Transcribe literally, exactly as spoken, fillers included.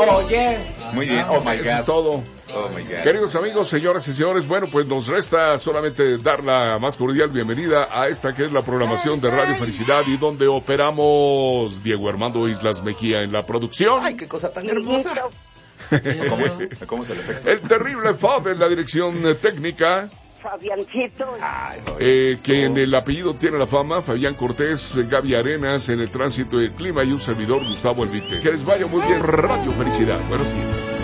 Oye. Muy bien, oh my Eso God. es todo. Oh my God. Queridos amigos, señoras y señores, bueno, pues nos resta solamente dar la más cordial bienvenida a esta que es la programación de Radio Felicidad y donde operamos Diego Armando Islas Mejía en la producción. Ay, qué cosa tan hermosa. ¿Cómo es? ¿Cómo es el efecto? El terrible Fab en la dirección eh, técnica. Fabiancito. Ay, no, Eh, que en el apellido tiene la fama, Fabián Cortés, Gaby Arenas, en el tránsito y el clima y un servidor, Gustavo Elvite. Que les vaya muy bien, Radio Felicidad. Buenos días.